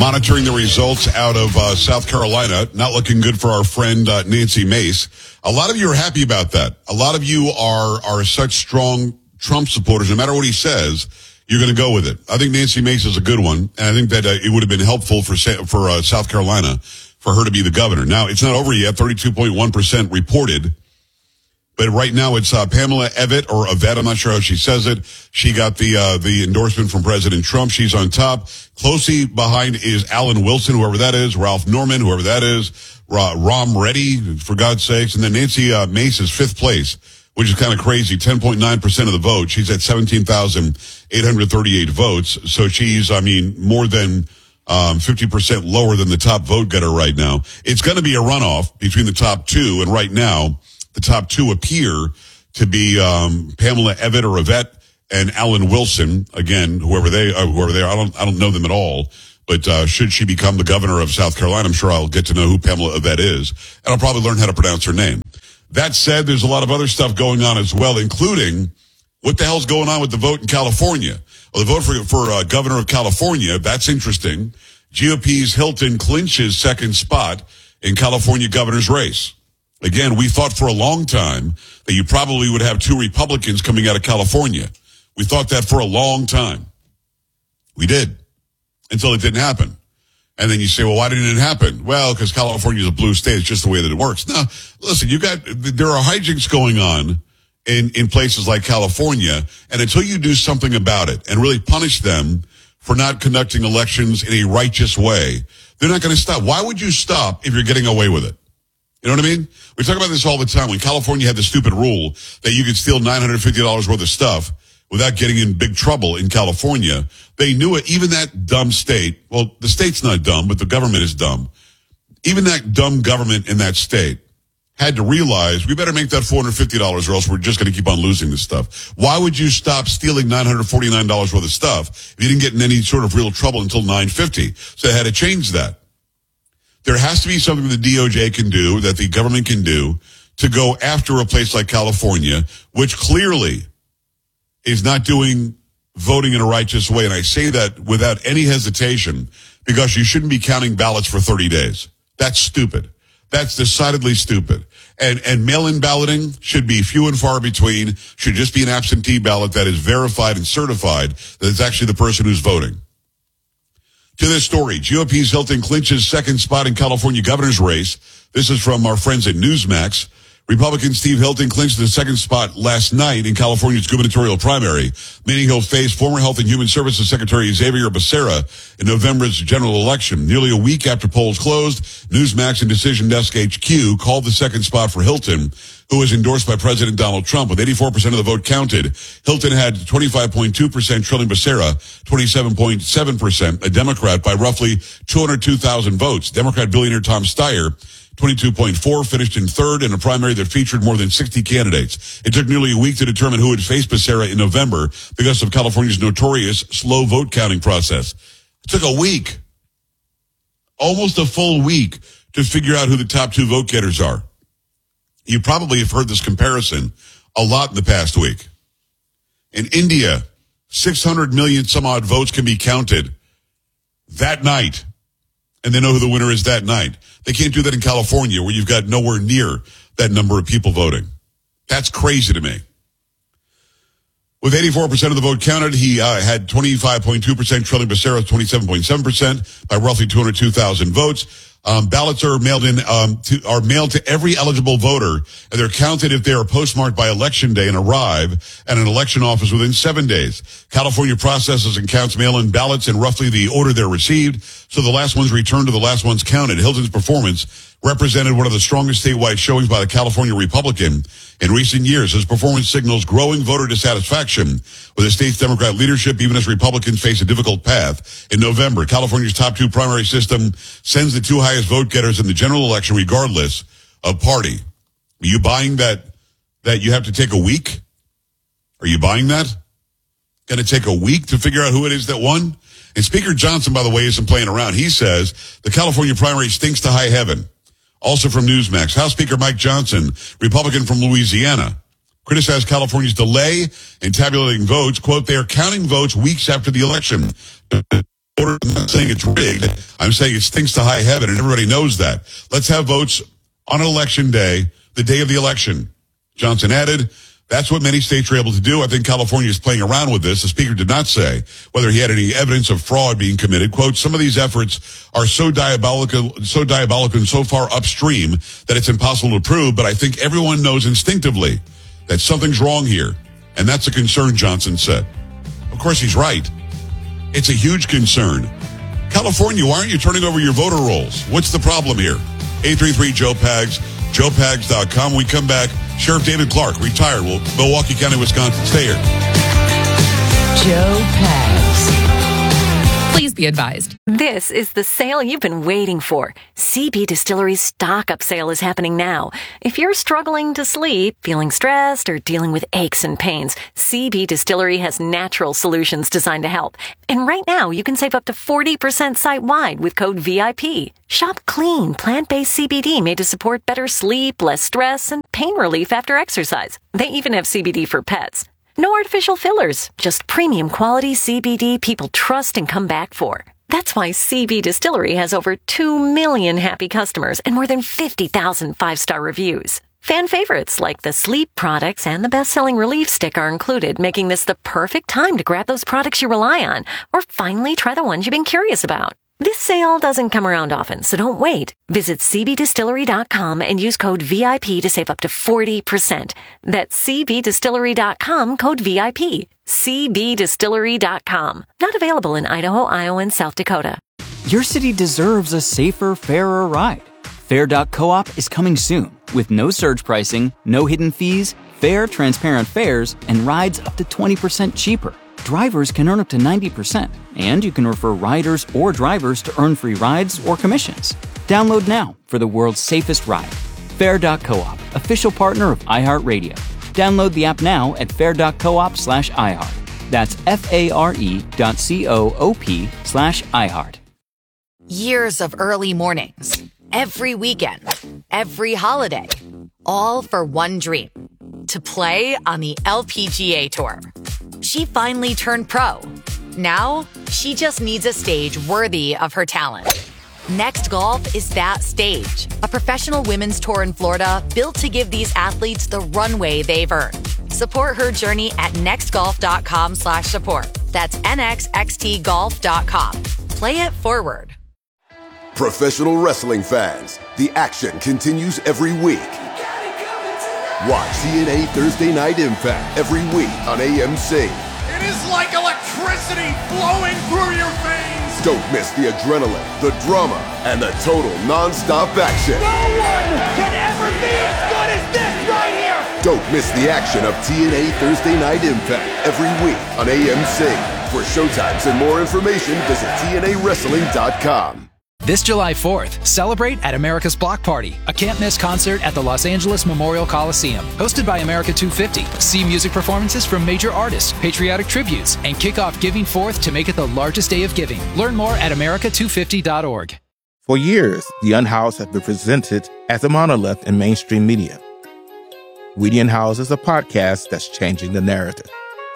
monitoring the results out of South Carolina. Not looking good for our friend Nancy Mace. A lot of you are happy about that. A lot of you are such strong Trump supporters. No matter what he says, you're going to go with it. I think Nancy Mace is a good one, and I think that it would have been helpful for South Carolina for her to be the governor. Now, it's not over yet. 32.1% reported. But right now it's Pamela Evette or Evette. I'm not sure how she says it. She got the endorsement from President Trump. She's on top. Closely behind is Alan Wilson, whoever that is, Ralph Norman, whoever that is, Rom Reddy, for God's sakes. And then Nancy Mace is fifth place, which is kind of crazy. 10.9% of the vote. She's at 17,838 votes. So she's, more than 50% lower than the top vote getter right now. It's going to be a runoff between the top two, and right now the top two appear to be Pamela Evette or Evette and Alan Wilson. Again, whoever they are, I don't know them at all. But should she become the governor of South Carolina, I'm sure I'll get to know who Pamela Evette is, and I'll probably learn how to pronounce her name. That said, there's a lot of other stuff going on as well, including what the hell's going on with the vote in California. Well, the vote for governor of California, that's interesting. GOP's Hilton clinches second spot in California governor's race. Again, we thought for a long time that you probably would have two Republicans coming out of California. We thought that for a long time. We did. Until it didn't happen. And then you say, well, why didn't it happen? Well, because California is a blue state. It's just the way that it works. Now, listen, there are hijinks going on in places like California. And until you do something about it and really punish them for not conducting elections in a righteous way, they're not going to stop. Why would you stop if you're getting away with it? You know what I mean? We talk about this all the time. When California had the stupid rule that you could steal $950 worth of stuff without getting in big trouble in California, they knew it. Even that dumb state, well, the state's not dumb, but the government is dumb. Even that dumb government in that state had to realize we better make that $450 or else we're just going to keep on losing this stuff. Why would you stop stealing $949 worth of stuff if you didn't get in any sort of real trouble until $950? So they had to change that. There has to be something the DOJ can do, that the government can do, to go after a place like California, which clearly is not doing voting in a righteous way. And I say that without any hesitation, because you shouldn't be counting ballots for 30 days. That's stupid. That's decidedly stupid. And mail-in balloting should be few and far between, should just be an absentee ballot that is verified and certified that it's actually the person who's voting. To this story, GOP's Hilton clinches second spot in California governor's race. This is from our friends at Newsmax. Republican Steve Hilton clinched the second spot last night in California's gubernatorial primary, meaning he'll face former Health and Human Services Secretary Xavier Becerra in November's general election. Nearly a week after polls closed, Newsmax and Decision Desk HQ called the second spot for Hilton, who was endorsed by President Donald Trump. With 84% of the vote counted, Hilton had 25.2%, trailing Becerra 27.7%, a Democrat by roughly 202,000 votes. Democrat billionaire Tom Steyer 22.4, finished in third in a primary that featured more than 60 candidates. It took nearly a week to determine who would face Becerra in November because of California's notorious slow vote counting process. It took a week, almost a full week, to figure out who the top two vote getters are. You probably have heard this comparison a lot in the past week. In India, 600 million some odd votes can be counted that night, and they know who the winner is that night. They can't do that in California, where you've got nowhere near that number of people voting. That's crazy to me. With 84% of the vote counted, he had 25.2%, trailing Becerra 27.7% by roughly 202,000 votes. Ballots are mailed to every eligible voter, and they're counted if they are postmarked by Election Day and arrive at an election office within 7 days. California processes and counts mail-in ballots in roughly the order they're received, so the last ones returned to the last ones counted. Hilton's performance represented one of the strongest statewide showings by the California Republican in recent years. His performance signals growing voter dissatisfaction with the state's Democrat leadership, even as Republicans face a difficult path. In November, California's top two primary system sends the two highest vote getters in the general election regardless of party. Are you buying that you have to take a week? Are you buying that? Going to take a week to figure out who it is that won? And Speaker Johnson, by the way, isn't playing around. He says the California primary stinks to high heaven. Also from Newsmax, House Speaker Mike Johnson, Republican from Louisiana, criticized California's delay in tabulating votes. Quote, they are counting votes weeks after the election. Order I'm not saying it's rigged. I'm saying it stinks to high heaven, and everybody knows that. Let's have votes on election day, the day of the election. Johnson added, that's what many states are able to do. I think California is playing around with this. The speaker did not say whether he had any evidence of fraud being committed. Quote, some of these efforts are so diabolical and so far upstream that it's impossible to prove, but I think everyone knows instinctively that something's wrong here. And that's a concern, Johnson said. Of course, he's right. It's a huge concern. California, why aren't you turning over your voter rolls? What's the problem here? 833-JOE-PAGS, joepags.com. When we come back, Sheriff David Clark, retired, Milwaukee County, Wisconsin. Stay here. Joe Pags. Please be advised. This is the sale you've been waiting for. CB Distillery's stock-up sale is happening now. If you're struggling to sleep, feeling stressed, or dealing with aches and pains, CB Distillery has natural solutions designed to help. And right now, you can save up to 40% site-wide with code VIP. Shop clean, plant-based CBD made to support better sleep, less stress, and pain relief after exercise. They even have CBD for pets. No artificial fillers, just premium quality CBD people trust and come back for. That's why CB Distillery has over 2 million happy customers and more than 50,000 5-star reviews. Fan favorites like the sleep products and the best-selling Relief Stick are included, making this the perfect time to grab those products you rely on or finally try the ones you've been curious about. This sale doesn't come around often, so don't wait. Visit cbdistillery.com and use code VIP to save up to 40%. That's cbdistillery.com, code VIP. cbdistillery.com. Not available in Idaho, Iowa, and South Dakota. Your city deserves a safer, fairer ride. Fair.coop is coming soon with no surge pricing, no hidden fees, fair, transparent fares, and rides up to 20% cheaper. Drivers can earn up to 90%, and you can refer riders or drivers to earn free rides or commissions. Download now for the world's safest ride. Fair.coop, official partner of iHeartRadio. Download the app now at fair.coop/iHeart. That's FARE.coop/iHeart. Years of early mornings, every weekend, every holiday, all for one dream, to play on the LPGA Tour. She finally turned pro. Now, she just needs a stage worthy of her talent. Next Golf is that stage. A professional women's tour in Florida built to give these athletes the runway they've earned. Support her journey at nextgolf.com/support. That's nxxtgolf.com. Play it forward. Professional wrestling fans, the action continues every week. Watch TNA Thursday Night Impact every week on AMC. It is like electricity flowing through your veins. Don't miss the adrenaline, the drama, and the total non-stop action. No one can ever be as good as this right here. Don't miss the action of TNA Thursday Night Impact every week on AMC. For showtimes and more information, visit TNAWrestling.com. This July 4th, celebrate at America's Block Party, a can't-miss concert at the Los Angeles Memorial Coliseum. Hosted by America 250. See music performances from major artists, patriotic tributes, and kick off Giving Forth to make it the largest day of giving. Learn more at america250.org. For years, The Unhoused has been presented as a monolith in mainstream media. We the Unhoused is a podcast that's changing the narrative.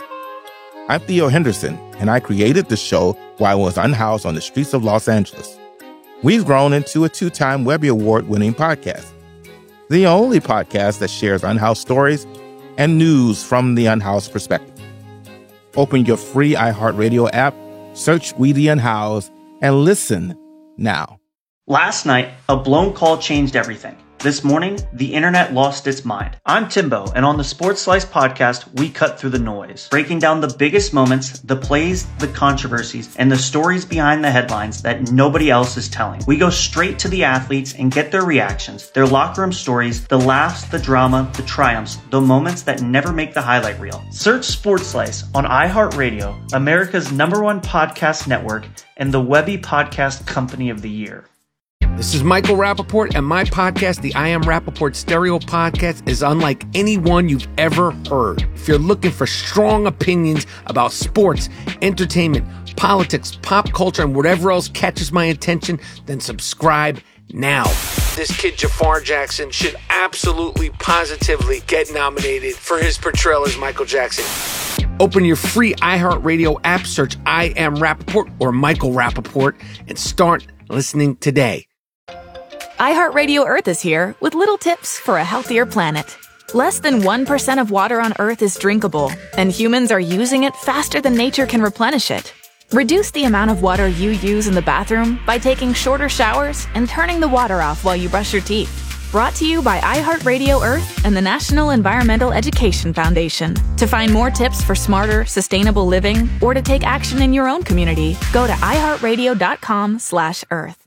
I'm Theo Henderson, and I created the show while I was unhoused on the streets of Los Angeles. We've grown into a 2-time Webby Award-winning podcast, the only podcast that shares unhoused stories and news from the unhoused perspective. Open your free iHeartRadio app, search We the Unhoused, and listen now. Last night, a blown call changed everything. This morning, the internet lost its mind. I'm Timbo, and on the Sports Slice podcast, we cut through the noise, breaking down the biggest moments, the plays, the controversies, and the stories behind the headlines that nobody else is telling. We go straight to the athletes and get their reactions, their locker room stories, the laughs, the drama, the triumphs, the moments that never make the highlight reel. Search Sports Slice on iHeartRadio, America's #1 podcast network, and the Webby Podcast Company of the Year. This is Michael Rappaport, and my podcast, the I Am Rappaport Stereo Podcast, is unlike any one you've ever heard. If you're looking for strong opinions about sports, entertainment, politics, pop culture, and whatever else catches my attention, then subscribe now. This kid Jafar Jackson should absolutely, positively get nominated for his portrayal as Michael Jackson. Open your free iHeartRadio app, search I Am Rappaport or Michael Rappaport, and start listening today. iHeartRadio Earth is here with little tips for a healthier planet. Less than 1% of water on Earth is drinkable, and humans are using it faster than nature can replenish it. Reduce the amount of water you use in the bathroom by taking shorter showers and turning the water off while you brush your teeth. Brought to you by iHeartRadio Earth and the National Environmental Education Foundation. To find more tips for smarter, sustainable living or to take action in your own community, go to iHeartRadio.com/Earth.